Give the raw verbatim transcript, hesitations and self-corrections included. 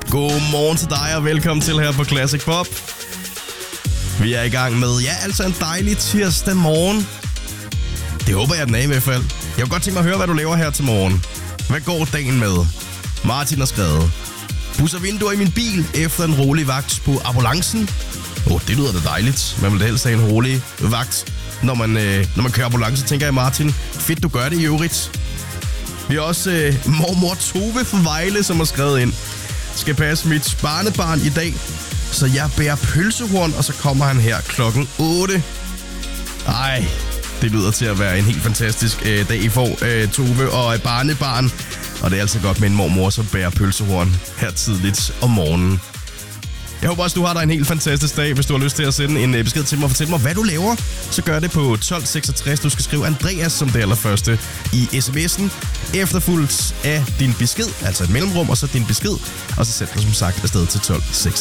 Godmorgen til dig, og velkommen til her på Classic Pop. Vi er i gang med, ja, altså en dejlig tirsdag morgen. Det håber jeg, den er i hvert fald. Jeg kunne godt tænke mig at høre, hvad du laver her til morgen. Hvad går dagen med? Martin har skrevet: busser vinduer i min bil efter en rolig vagt på ambulancen. Åh, oh, det lyder da dejligt. Man vil da helst have en rolig vagt, når man, øh, når man kører ambulance, tænker jeg, Martin. Fedt, du gør det i øvrigt. Vi har også øh, mormor Tove fra Vejle, som har skrevet ind: skal passe mit barnebarn i dag, så jeg bærer pølsehorn, og så kommer han her klokken otte. Ej, det lyder til at være en helt fantastisk øh, dag, I får, øh, Tove og øh, barnebarn. Og det er altså godt med en mormor, som bærer pølsehorn her tidligt om morgenen. Jeg håber også, du har dig en helt fantastisk dag. Hvis du har lyst til at sende en besked til mig og fortælle mig, hvad du laver, så gør det på tolv seksogtres. Du skal skrive Andreas som det allerførste i sms'en, efterfulgt af din besked, altså et mellemrum, og så din besked, og så sætter du som sagt afsted til tolv seksogtres.